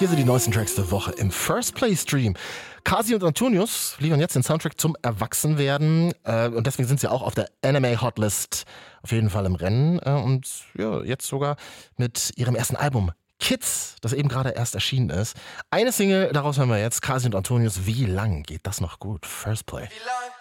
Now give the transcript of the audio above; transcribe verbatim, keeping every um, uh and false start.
Hier sind die neuesten Tracks der Woche im First Play Stream. Kasi und Antonius liefern jetzt den Soundtrack zum Erwachsenwerden äh, und deswegen sind sie auch auf der N M A Hotlist auf jeden Fall im Rennen äh, und ja, jetzt sogar mit ihrem ersten Album Kids, das eben gerade erst erschienen ist. Eine Single, daraus hören wir jetzt, Kasi und Antonius. Wie lang geht das noch gut? First Play. Wie lang?